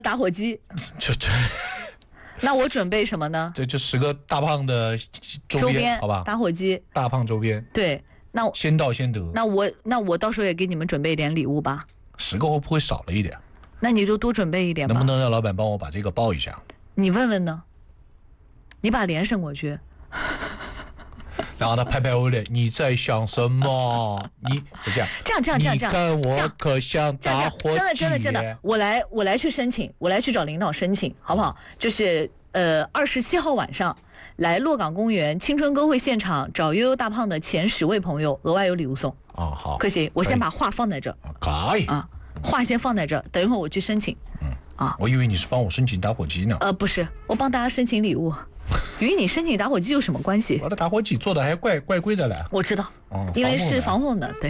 打火机。 这那我准备什么呢？ 这就10个大胖的周边，好吧？ 打火机， 大胖周边。 对，那先到先得。 那我到时候也给你们准备一点礼物吧。 10个会不会少了一点？ 那你就多准备一点吧。 能不能让老板帮我把这个报一下？ 你问问呢？你把脸伸过去。 然后他拍拍我脸，你在想什么？你就这样，你看我可像打火机。 真的，我来去申请，我来去找领导申请，好不好？就是27号晚上来洛港公园青春歌会现场找悠悠大胖的前10位朋友，额外有礼物送。 哦，好， 可行，我先把话放在这。 可以啊，话先放在这，等一会儿我去申请。 我以为你是帮我申请打火机呢。 不是，我帮大家申请礼物。与你申请打火机有什么关系？ 我的打火机做的还怪贵的嘞。 我知道，因为是防风的，对。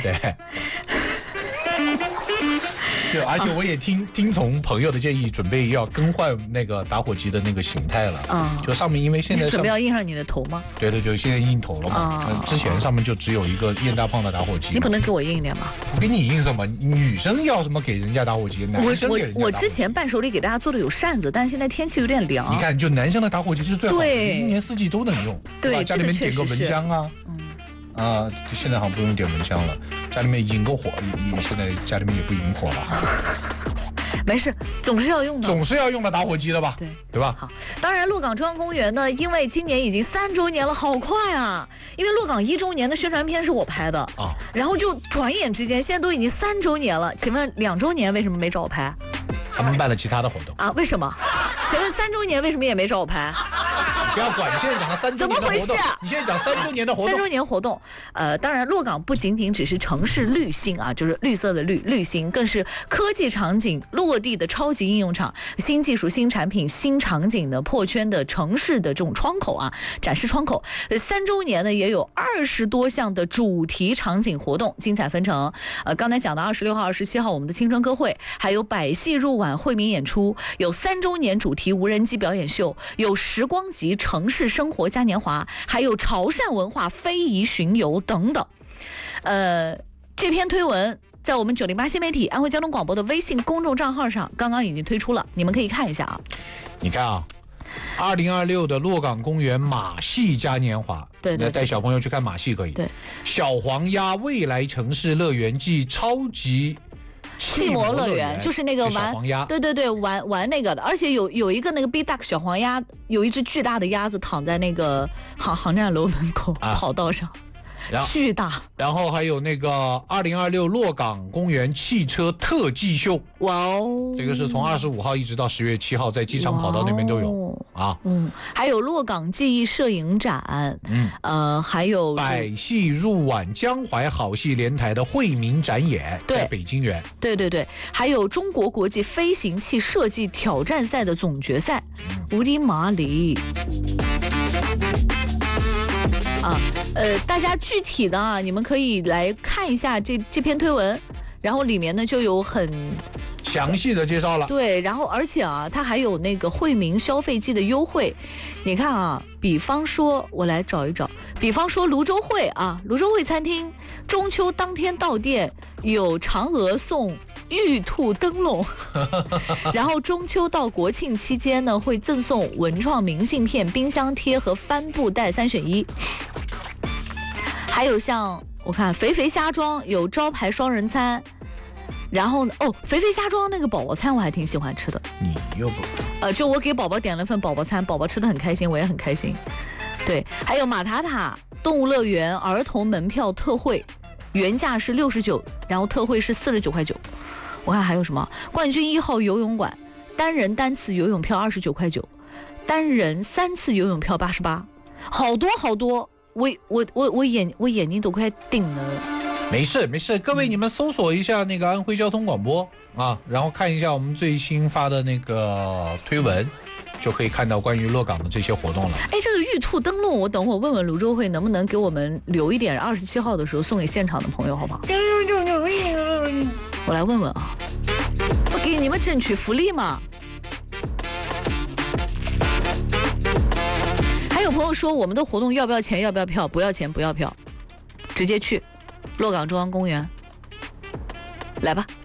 对，而且我也听从朋友的建议，准备要更换那个打火机的那个形态了。就上面因为现在准备要印上你的头吗？ 对，现在印头了嘛。之前上面就只有一个燕大胖的打火机。 你不能给我印一点吗？ 我给你印什么？女生要什么给人家打火机？男生给人家。 我之前伴手礼给大家做的有扇子，但是现在天气有点凉。 你看，就男生的打火机是最好的，一年四季都能用。 对， 家里面点个蚊香啊。现在好像不用点蚊香了，家里面引个火，现在家里面也不引火了。 没事，总是要用的打火机的吧？对吧？ 好，当然洛港中央公园呢，因为今年已经3周年了，好快啊！因为洛港1周年的宣传片是我拍的然后就转眼之间，现在都已经3周年了。请问2周年为什么没找我拍？ 他们办了其他的活动为什么？请问3周年为什么也没找我拍？ 不要管，你现在讲的3周年的活动。怎么回事？你现在讲3周年的活动。 3周年活动，当然洛港不仅仅只是城市绿星就是绿色的绿星，更是科技场景落地的超级应用场，新技术、新产品、新场景的破圈的城市的这种窗口展示窗口。3周年呢，也有20多项的主题场景活动，精彩纷呈。刚才讲的26号、27号我们的青春歌会，还有百戏入晚惠民演出，有3周年主题无人机表演秀，有时光集城市生活嘉年华，还有潮汕文化非遗巡游等等。这篇推文在我们908新媒体安徽交通广播的微信公众账号上刚刚已经推出了，你们可以看一下你看2026的洛港公园马戏嘉年华， 对， 带小朋友去看马戏可以。 对， 小黄鸭未来城市乐园暨超级戏魔乐园，就是那个玩，对，玩那个的，而且有一个那个 Big Duck 小黄鸭，有一只巨大的鸭子躺在那个航站楼门口跑道上。巨大， 然后还有那个2026洛港公园汽车特技秀， 哇哦， 这个是从25号一直到10月7号，在机场跑道那边都有还有洛港记忆摄影展，还有百戏入晚江淮好戏连台的惠民展演，在北京园， 对，还有中国国际飞行器设计挑战赛的总决赛，我的妈哩！大家具体的你们可以来看一下这篇推文，然后里面呢就有很详细的介绍了。 对，然后而且它还有那个惠民消费季的优惠。你看比方说我来找一找，比方说泸州会泸州会餐厅中秋当天到店有嫦娥送玉兔灯笼然后中秋到国庆期间呢会赠送文创明信片、冰箱贴和帆布袋3选1。还有像我看肥肥虾庄有招牌双人餐，然后肥肥虾庄那个宝宝餐我还挺喜欢吃的。 你又不就我给宝宝点了份宝宝餐，宝宝吃得很开心，我也很开心。对，还有马塔塔动物乐园儿童门票特惠，原价是69，然后特惠是49.9块。我看还有什么冠军1号游泳馆单人单次游泳票29.9块，单人3次游泳票88，好多。我眼睛都快顶了。 没事，各位你们搜索一下那个安徽交通广播然后看一下我们最新发的那个推文，就可以看到关于洛港的这些活动了。 这个玉兔灯笼我等会问问泸州会能不能给我们留一点，27号的时候送给现场的朋友好不好？我来问问我给你们争取福利嘛。还有朋友说我们的活动要不要钱？要不要票？不要钱，不要票，直接去洛港中央公园，来吧。